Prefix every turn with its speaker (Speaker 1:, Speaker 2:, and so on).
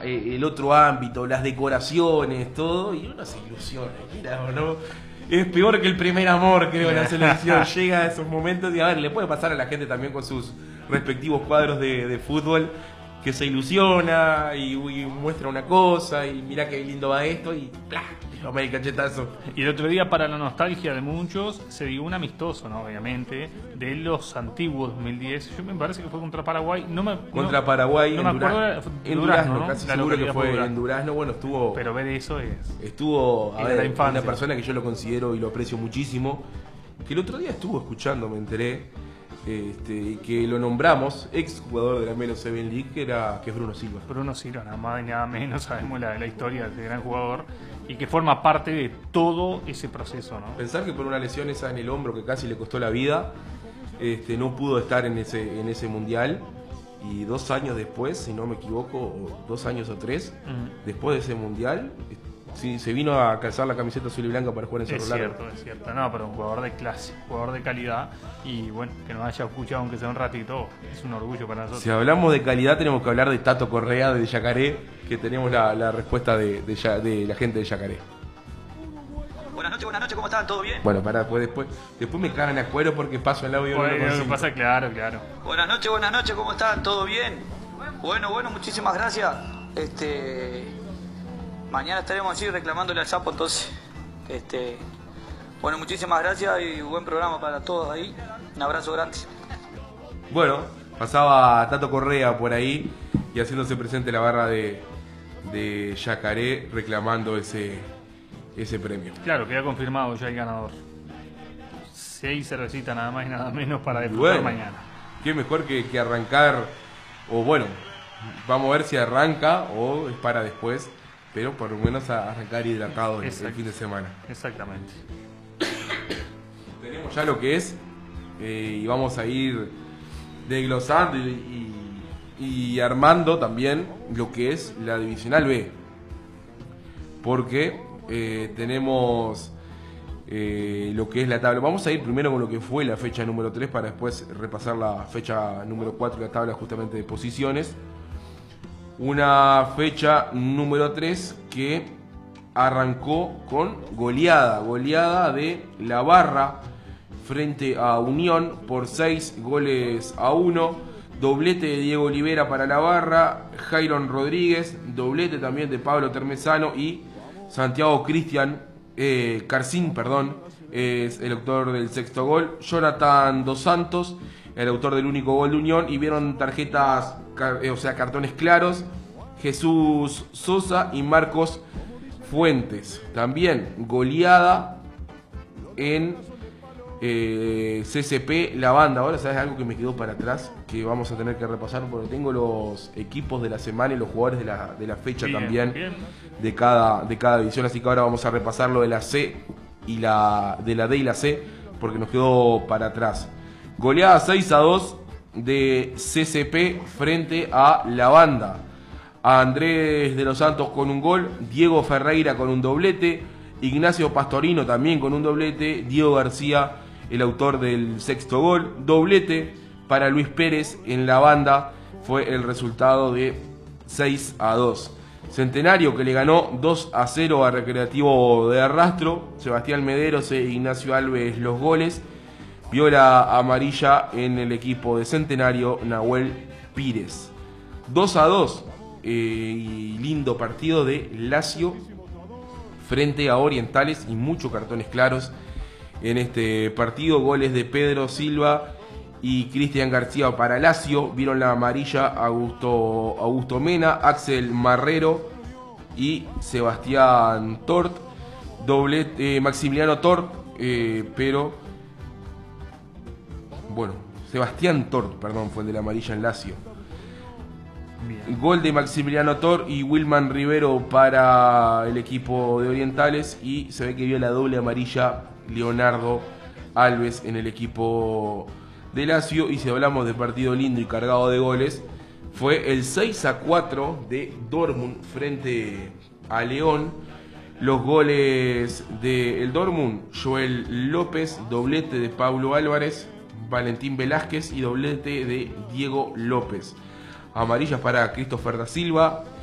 Speaker 1: el otro ámbito, las decoraciones, todo, y uno se ilusiona, mira, ¿no? Es peor que el primer amor, creo, en la selección. Llega a esos momentos y a ver, le puede pasar a la gente también con sus respectivos cuadros de fútbol, que se ilusiona y muestra una cosa y mira qué lindo va esto y ¡plá! Toma el cachetazo.
Speaker 2: Y el otro día, para la nostalgia de muchos, se dio un amistoso, ¿no? Obviamente, de los antiguos 2010. Yo me parece que fue contra Paraguay.
Speaker 1: Contra Paraguay,
Speaker 2: no me acuerdo,
Speaker 1: en Durazno,
Speaker 2: ¿no?
Speaker 1: Casi seguro que fue en Durazno. Bueno, estuvo...
Speaker 2: Pero ver eso
Speaker 1: Estuvo, a ver,
Speaker 2: una
Speaker 1: persona que yo lo considero y lo aprecio muchísimo, que el otro día estuvo escuchando, me enteré, que lo nombramos, ex jugador de la Melo Seven League, que es Bruno Silva.
Speaker 2: Bruno Silva, nada más y nada menos, sabemos la historia de ese gran jugador y que forma parte de todo ese proceso, ¿no?
Speaker 1: Pensar que por una lesión esa en el hombro que casi le costó la vida, no pudo estar en ese mundial, y 2 años después, si no me equivoco, o 2 años o 3, después de ese mundial, sí, se vino a calzar la camiseta azul y blanca para jugar en Cerro Largo.
Speaker 2: Es cierto, no, pero un jugador de clase, jugador de calidad, y bueno, que nos haya escuchado aunque sea un ratito, es un orgullo para nosotros.
Speaker 1: Si hablamos de calidad, tenemos que hablar de Tato Correa de Yacaré, que tenemos la respuesta de la gente de Yacaré.
Speaker 3: Buenas noches, ¿cómo están? ¿Todo bien?
Speaker 1: Bueno, después me cagan a cuero porque paso el audio.
Speaker 2: Bueno, lo que pasa, claro.
Speaker 3: Buenas noches, ¿cómo están? ¿Todo bien? Bueno, muchísimas gracias. Mañana estaremos así reclamándole al Sapo, entonces. Bueno, muchísimas gracias y buen programa para todos ahí. Un abrazo grande.
Speaker 1: Bueno, pasaba Tato Correa por ahí y haciéndose presente la barra de Yacaré reclamando ese premio.
Speaker 2: Claro, queda confirmado ya el ganador. 6 cervecitas nada más y nada menos para disfrutar mañana.
Speaker 1: Qué mejor que arrancar, o bueno, vamos a ver si arranca o es para después, pero por lo menos a arrancar hidratado el fin de semana.
Speaker 2: Exactamente.
Speaker 1: Tenemos ya lo que es, y vamos a ir desglosando y armando también lo que es la Divisional B. Porque tenemos lo que es la tabla. Vamos a ir primero con lo que fue la fecha número 3 para después repasar la fecha número 4, la tabla justamente de posiciones. Una fecha número 3 que arrancó con goleada de La Barra frente a Unión por 6-1, doblete de Diego Olivera para La Barra, Jairon Rodríguez, doblete también de Pablo Termesano y Santiago Carcín, es el autor del 6º gol, Jonathan Dos Santos, el autor del único gol de Unión, y vieron tarjetas, cartones claros, Jesús Sosa y Marcos Fuentes. También goleada en CCP La Banda. Ahora, ¿sabes algo que me quedó para atrás? Que vamos a tener que repasar porque tengo los equipos de la semana y los jugadores de la fecha también. De cada división. Así que ahora vamos a repasar lo de la C y de la D y la C porque nos quedó para atrás. Goleada 6-2 de CCP frente a La Banda. A Andrés de los Santos con un gol, Diego Ferreira con un doblete, Ignacio Pastorino también con un doblete, Diego García, el autor del 6º gol, doblete para Luis Pérez en La Banda, fue el resultado de 6-2. Centenario que le ganó 2-0 a Recreativo de Arrastro, Sebastián Mederos e Ignacio Alves los goles, viola amarilla en el equipo de Centenario, Nahuel Pires. 2-2, y lindo partido de Lazio frente a Orientales y muchos cartones claros en este partido. Goles de Pedro Silva y Cristian García para Lazio, vieron la amarilla Augusto Mena, Axel Marrero y Sebastián Tort, doblete Maximiliano Tort, Sebastián Tort, fue el de la amarilla en Lazio. Bien. Gol de Maximiliano Tort y Wilman Rivero para el equipo de Orientales, y se ve que vio la doble amarilla Leonardo Alves en el equipo de Lazio. Y si hablamos de partido lindo y cargado de goles, fue el 6-4 de Dortmund frente a León. Los goles del Dortmund: Joel López, doblete de Pablo Álvarez, Valentín Velázquez y doblete de Diego López. Amarillas para Christopher da Silva,